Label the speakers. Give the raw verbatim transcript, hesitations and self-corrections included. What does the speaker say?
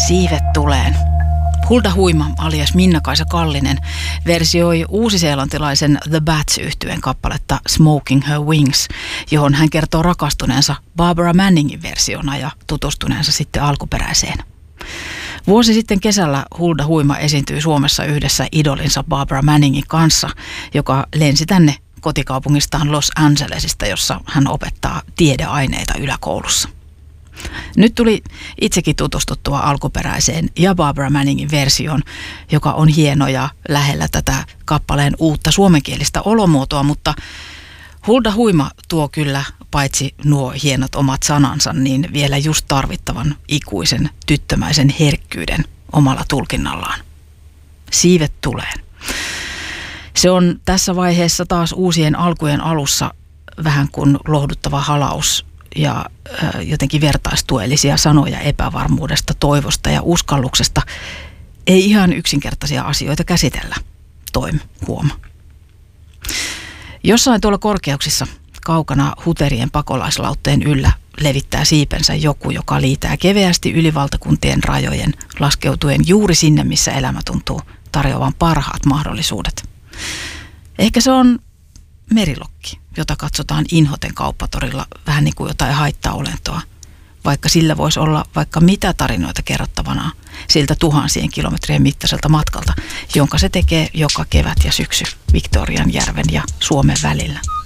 Speaker 1: Siivet tuleen. Hulda Huima alias Minna-Kaisa Kallinen versioi uusiseelantilaisen The Bats-yhtyeen kappaletta Smoking Her Wings, johon hän kertoo rakastuneensa Barbara Manningin versiona ja tutustuneensa sitten alkuperäiseen. Vuosi sitten kesällä Hulda Huima esiintyi Suomessa yhdessä idolinsa Barbara Manningin kanssa, joka lensi tänne kotikaupungistaan Los Angelesista, jossa hän opettaa tiedeaineita yläkoulussa. Nyt tuli itsekin tutustuttua alkuperäiseen ja Barbara Manningin versioon, joka on hieno ja lähellä tätä kappaleen uutta suomenkielistä olomuotoa, mutta Hulda Huima tuo kyllä paitsi nuo hienot omat sanansa, niin vielä just tarvittavan ikuisen tyttömäisen herkkyyden omalla tulkinnallaan. Siivet tuleen. Se on tässä vaiheessa taas uusien alkujen alussa vähän kuin lohduttava halaus ja jotenkin vertaistuellisia sanoja epävarmuudesta, toivosta ja uskalluksesta. Ei ihan yksinkertaisia asioita käsitellä, toim, huoma. Jossain tuolla korkeuksissa, kaukana huterien pakolaislautteen yllä, levittää siipensä joku, joka liitää keveästi yli valtakuntien rajojen, laskeutuen juuri sinne, missä elämä tuntuu tarjoavan parhaat mahdollisuudet. Ehkä se on merilokki, jota katsotaan inhoten kauppatorilla vähän niin kuin jotain haittaolentoa, vaikka sillä voisi olla vaikka mitä tarinoita kerrottavana siltä tuhansien kilometrien mittaiselta matkalta, jonka se tekee joka kevät ja syksy Victorianjärven ja Suomen välillä.